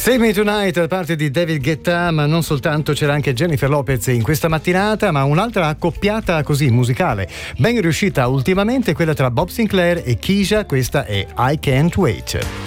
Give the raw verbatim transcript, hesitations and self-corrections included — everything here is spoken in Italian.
Save Me Tonight da parte di David Guetta, ma non soltanto, c'era anche Jennifer Lopez in questa mattinata, ma un'altra accoppiata così musicale ben riuscita ultimamente, quella tra Bob Sinclair e Keisha. Questa è I Can't Wait.